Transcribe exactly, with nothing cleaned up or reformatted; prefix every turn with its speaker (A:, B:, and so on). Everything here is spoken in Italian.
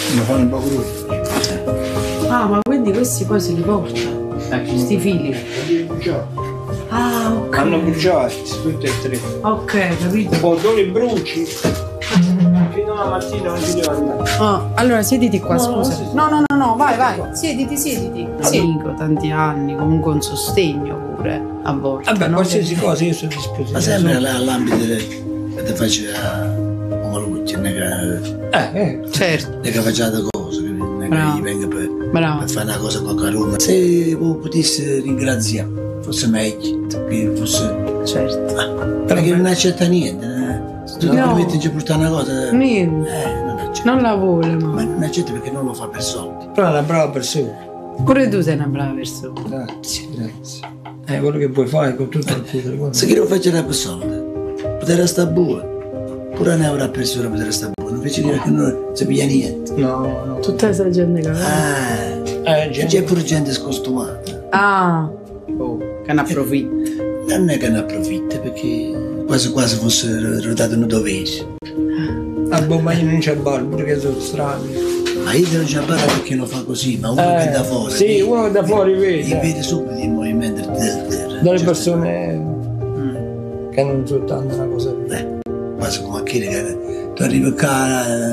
A: Mi fanno un po' crudo.
B: Ah, ma quindi questi poi se li porta? Questi fili? Ah, ok.
A: Hanno bruciati tutti e tre.
B: Ok, capito.
A: O dove bruci? Fino alla mattina non ci devo andare.
B: Ah, allora siediti qua,
A: No,
B: scusa.
A: no, sì, sì.
B: No, no, no, no, vai, vai. Siediti, siediti.
A: Sì.
B: Amico, tanti anni, comunque un sostegno pure a volte.
A: Vabbè,
B: no?
A: qualsiasi cosa io sono a disposizione.
C: Ma sempre all'ambito che ti faccia un maluccio, non è che,
A: Eh, eh.
B: Certo,
C: non è che faccia la cosa, capito? Non è
B: Bravo.
C: che gli venga per,
B: bravo.
C: per fare una cosa con qualcuno. Se voi potesse ringraziare, fosse meglio, che fosse.
B: Certo.
C: Perché non accetta niente, eh. Se tu ti
B: No.
C: permetti di portare una cosa, eh,
B: Niente,
C: non accetta.
B: non la vuole,
C: Ma
B: ma.
C: non accetta perché non lo fa per soldi.
A: Però è una brava persona.
B: Pure tu sei una brava persona.
A: Grazie, grazie. È quello che puoi fare con tutto il cuore.
C: Se chi lo faccia per soldi, potrebbe stare buono. Pure ne avrà persone che potrebbe stare buono. Invece di che non si piglia niente.
A: No, no.
B: Tutta questa gente che.
C: Ah,
A: Eh,
C: e
A: gente.
C: c'è pure gente scostumata.
B: Ah, oh, che ne approfitta.
C: Non è che ne approfitta perché quasi quasi fosse rodato un dovere.
A: Ah, boh, ma io non c'è barba, pure che sono strani.
C: Ma io non c'è barba perché lo fa così, ma uno che da fuori.
A: Sì,
C: vede-
A: uno che da fuori
C: gli
A: vede.
C: vede subito il movimento del terra.
A: Dalle
C: Cioè,
A: persone
B: Mm.
A: che non soltanto una cosa.
C: eh, quasi come a chi che tu arrivi qua